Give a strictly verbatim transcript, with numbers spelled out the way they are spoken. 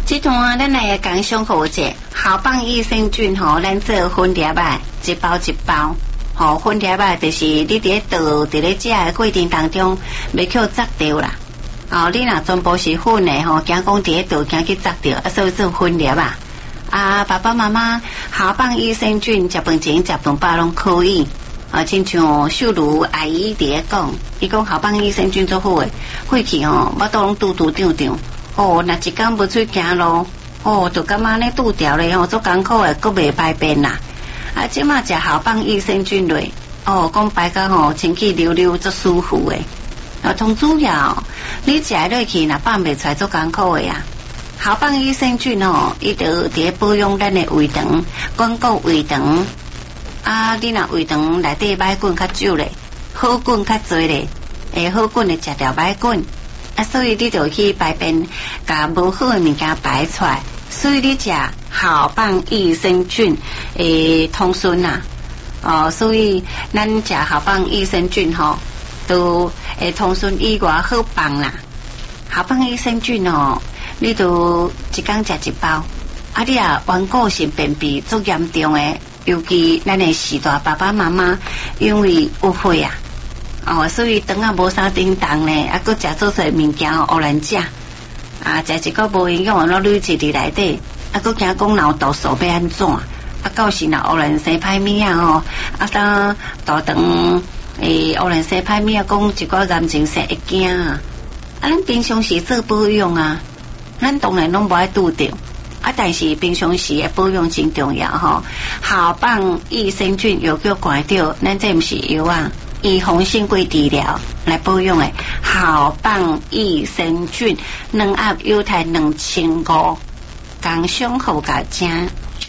这段啊，咱来讲上好者，好棒益生菌吼，咱做粉粒啊，一包一包。吼，粉粒啊，就是你伫咧倒伫咧食的过程当中，袂去砸掉啦。哦，你若全部是粉的吼，惊讲伫咧倒，惊去砸掉，啊，所以做粉粒啊。啊，爸爸妈妈，好棒益生菌，食饭前、食饭饱拢可以。啊，亲像秀如阿姨伫咧讲，伊讲好棒益生菌做好诶，喙齿吼，我都拢嘟嘟胀胀。哦，若一工无出行路，哦，就感觉咧拄掉咧吼，做艰苦诶，佫袂排便啦。啊，即马食好棒益生菌类，哦，讲排甲吼，清气溜溜，足舒服诶。啊，同主要你食落去，若放袂出来，做艰苦诶啊。好棒益生菌哦，伊就伫咧保养咱诶胃肠，巩固胃肠。啊，你若胃肠内底歹菌较少咧，好菌较多咧，诶，好菌会食掉歹菌，啊，所以你就去排便，甲无好诶物件排出来。所以你食好棒益生菌诶通顺呐，哦，所以咱食好棒益生菌吼，都诶通顺以外好棒啦。好棒益生菌哦，你都一工食一包，啊，你啊顽固性便秘足严重诶。尤其咱的时代爸爸妈妈，因为误会啊，哦，所以肠啊无啥叮当呢，啊，佮食做些物件哦，难食，啊，食一个无营养，拢累积伫内底，啊，佮惊讲脑毒素要安怎？啊，到时若偶然生歹物啊吼，啊，当大肠诶偶然生歹物啊，讲一寡癌症生会惊啊，啊，咱平常时做保养啊，咱当然拢无爱拄着。啊，但是平常时的保养真重要吼。好棒益生菌又叫关掉，咱这毋是药啊，预防性贵治疗来保养的。好棒益生菌，两盒犹太两千五，工商号价正。